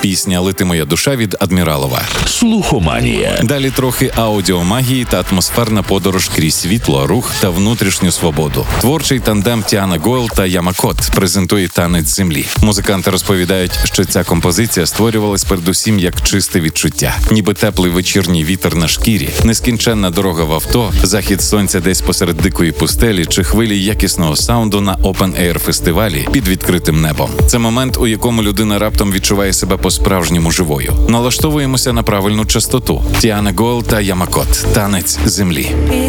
Пісня «Лети моя душа» від Адміралова. Слухоманія. Далі трохи аудіомагії та атмосферна подорож крізь світло, рух та внутрішню свободу. Творчий тандем Тіана Гойл та Ямакот презентує «Танець землі». Музиканти розповідають, що ця композиція створювалась передусім як чисте відчуття. Ніби теплий вечірній вітер на шкірі, нескінченна дорога в авто, захід сонця десь посеред дикої пустелі чи хвилі якісного саунду на опен-ейр фестивалі під відкритим небом. Це момент, у якому людина раптом відчуває себе по-справжньому живою. Налаштовуємося на правильну частоту. Тіана Гойл та Ямакот. «Танець землі».